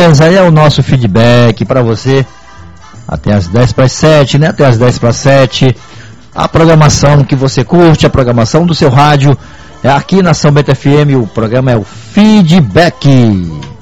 beleza? Aí é o nosso feedback para você até as 10:07, né? Até as 10:07. A programação que você curte, a programação do seu rádio é aqui na São Bento FM. O programa é o Feedback.